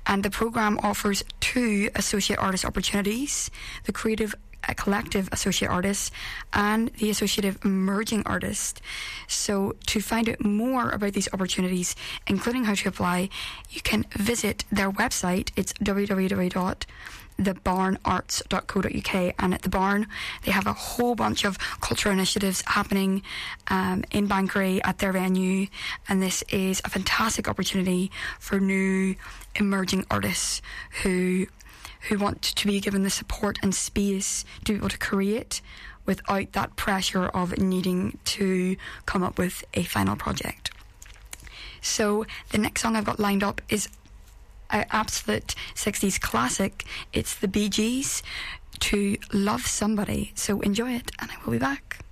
And the programme offers 2 associate artist opportunities: the Creative Collective Associate Artist and the Associative Emerging Artist. So to find out more about these opportunities, including how to apply, you can visit their website. It's www.thebarnarts.co.uk, and at the Barn they have a whole bunch of cultural initiatives happening in Banchory at their venue, and this is a fantastic opportunity for new emerging artists who want to be given the support and space to be able to create without that pressure of needing to come up with a final project. So the next song I've got lined up is an absolute 60s classic. It's the Bee Gees, To Love Somebody. So enjoy it, and I will be back.